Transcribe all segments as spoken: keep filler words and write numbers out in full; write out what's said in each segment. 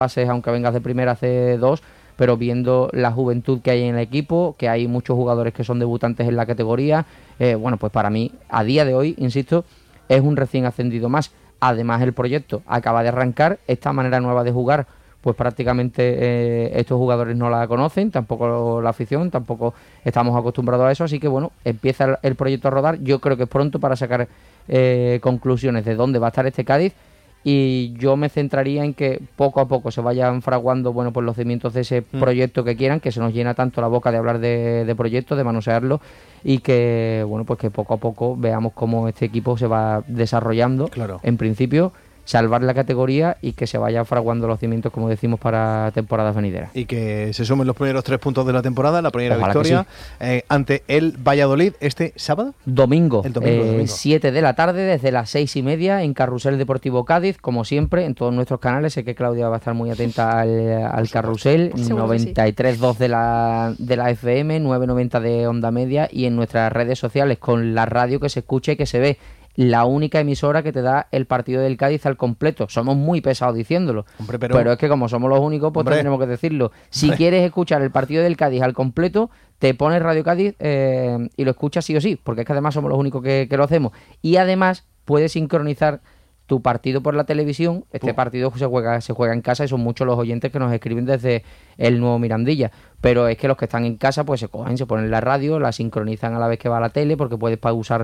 pases, aunque vengas de primera hace dos, pero viendo la juventud que hay en el equipo, que hay muchos jugadores que son debutantes en la categoría, eh, bueno, pues para mí, a día de hoy, insisto, es un recién ascendido más. Además, el proyecto acaba de arrancar, esta manera nueva de jugar, pues prácticamente eh, estos jugadores no la conocen, tampoco la afición, tampoco estamos acostumbrados a eso, así que bueno, empieza el, el proyecto a rodar. Yo creo que es pronto para sacar eh, conclusiones de dónde va a estar este Cádiz, y yo me centraría en que poco a poco se vayan fraguando, bueno, pues los cimientos de ese mm. proyecto que quieran, que se nos llena tanto la boca de hablar de, de proyectos, de manosearlo, y que bueno, pues que poco a poco veamos cómo este equipo se va desarrollando. Claro. En principio, salvar la categoría y que se vayan fraguando los cimientos, como decimos, para temporadas venideras. Y que se sumen los primeros tres puntos de la temporada, la primera Ojalá victoria sí. eh, ante el Valladolid este sábado. Domingo, el domingo, eh, domingo. siete de la tarde, desde las seis y media, en Carrusel Deportivo Cádiz, como siempre, en todos nuestros canales. Sé que Claudia va a estar muy atenta al, al Carrusel, noventa y tres punto dos sí. de la, de la F M, nueve noventa de Onda Media, y en nuestras redes sociales, con la radio que se escucha y que se ve. La única emisora que te da el partido del Cádiz al completo. Somos muy pesados diciéndolo, Hombre, pero... pero es que como somos los únicos, pues tenemos que decirlo. Si Hombre. quieres escuchar el partido del Cádiz al completo, te pones Radio Cádiz eh, y lo escuchas sí o sí, porque es que además somos los únicos que, que lo hacemos. Y además puedes sincronizar tu partido por la televisión. Este Pum. partido se juega se juega en casa, y son muchos los oyentes que nos escriben desde el nuevo Mirandilla, pero es que los que están en casa pues se cogen, se ponen la radio, la sincronizan a la vez que va a la tele, porque puedes pausar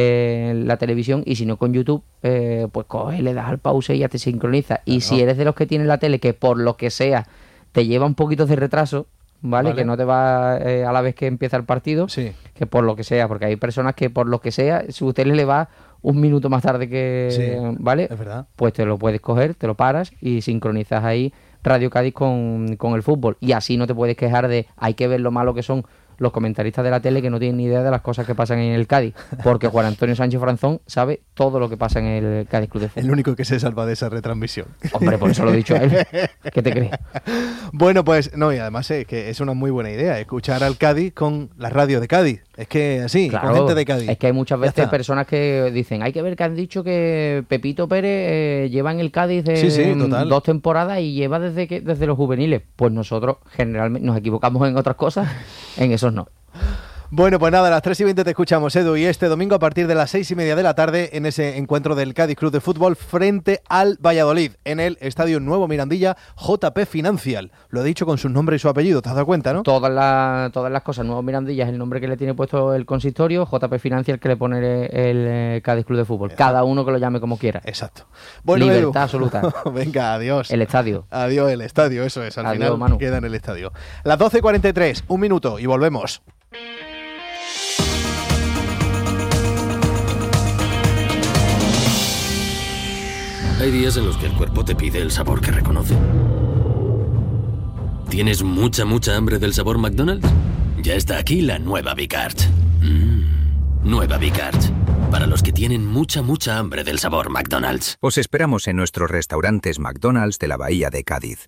eh, la televisión, y si no con YouTube eh, pues coge, le das al pause y ya te sincroniza. Claro. Y si eres de los que tienen la tele que por lo que sea te lleva un poquito de retraso, ¿Vale? vale, que no te va eh, a la vez que empieza el partido, sí. que por lo que sea, porque hay personas que por lo que sea, si usted le va un minuto más tarde que, sí, ¿vale? Es verdad. Pues te lo puedes coger, te lo paras y sincronizas ahí Radio Cádiz con, con el fútbol, y así no te puedes quejar de hay que ver lo malo que son los comentaristas de la tele, que no tienen ni idea de las cosas que pasan en el Cádiz, porque Juan Antonio Sánchez Franzón sabe todo lo que pasa en el Cádiz Club de Fútbol. El único que se salva de esa retransmisión. Hombre, por eso lo he dicho a él. ¿Qué te crees? Bueno, pues no, y además es que es una muy buena idea escuchar al Cádiz con la radio de Cádiz. Es que así, claro, con gente de Cádiz. Es que hay muchas veces personas que dicen, hay que ver que han dicho que Pepito Pérez eh, lleva en el Cádiz de sí, sí, dos temporadas y lleva desde que desde los juveniles. Pues nosotros generalmente nos equivocamos en otras cosas, en esos no. Bueno, pues nada, a las tres y veinte te escuchamos, Edu, y este domingo a partir de las seis y media de la tarde en ese encuentro del Cádiz Club de Fútbol frente al Valladolid en el Estadio Nuevo Mirandilla, J P Financial. Lo he dicho con su nombre y su apellido, ¿te has dado cuenta, no? Todas, la, todas las cosas. Nuevo Mirandilla es el nombre que le tiene puesto el consistorio, J P Financial que le pone el, el Cádiz Club de Fútbol. Exacto. Cada uno que lo llame como quiera. Exacto. Bueno, Libertad Edu. absoluta. Venga, adiós. El estadio. Adiós, el estadio, eso es. Al adiós, final Manu. Queda en el estadio. Las doce y cuarenta y tres, un minuto y volvemos. Hay días en los que el cuerpo te pide el sabor que reconoce. ¿Tienes mucha, mucha hambre del sabor McDonald's? Ya está aquí la nueva Bicard. Mm, nueva Bicard. Para los que tienen mucha, mucha hambre del sabor McDonald's. Os esperamos en nuestros restaurantes McDonald's de la Bahía de Cádiz.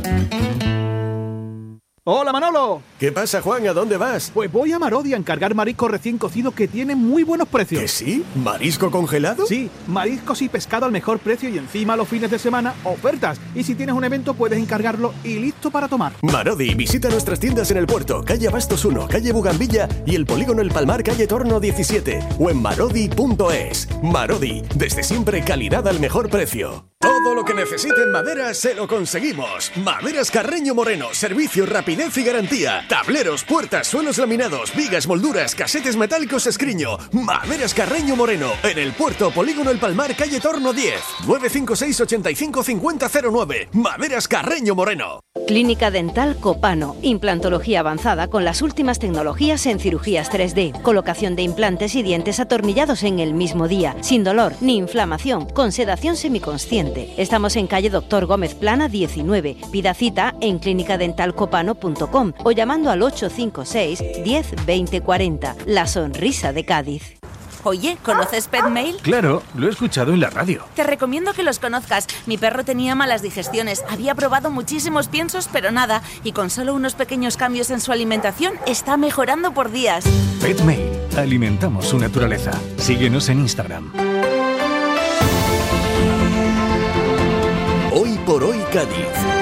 ¡Hola, Manolo! ¿Qué pasa, Juan? ¿A dónde vas? Pues voy a Marodi a encargar marisco recién cocido que tiene muy buenos precios. ¿Que sí? ¿Marisco congelado? Sí, mariscos y pescado al mejor precio y encima los fines de semana, ofertas. Y si tienes un evento puedes encargarlo y listo para tomar. Marodi, visita nuestras tiendas en el puerto, calle Abastos uno, calle Bugambilla y el polígono El Palmar, calle Torno diecisiete o en marodi punto es. Marodi, desde siempre calidad al mejor precio. Todo lo que necesite en madera se lo conseguimos. Maderas Carreño Moreno, servicio, rapidez y garantía. Tableros, puertas, suelos laminados, vigas, molduras, casetes metálicos Escriño. Maderas Carreño Moreno, en el puerto, polígono El Palmar, calle Torno diez. nueve cinco seis, ochenta y cinco, cincuenta cero nueve. Maderas Carreño Moreno. Clínica Dental Copano. Implantología avanzada con las últimas tecnologías en cirugías tres D. Colocación de implantes y dientes atornillados en el mismo día. Sin dolor ni inflamación. Con sedación semiconsciente. Estamos en calle Doctor Gómez Plana diecinueve. Pida cita en clínica dental copano punto com o llamando al ocho cinco seis, diez, veinte, cuarenta. La sonrisa de Cádiz. Oye, ¿conoces Petmail? Claro, lo he escuchado en la radio. Te recomiendo que los conozcas. Mi perro tenía malas digestiones, había probado muchísimos piensos, pero nada. Y con solo unos pequeños cambios en su alimentación, está mejorando por días. Petmail. Alimentamos su naturaleza. Síguenos en Instagram. Hoy por hoy Cádiz.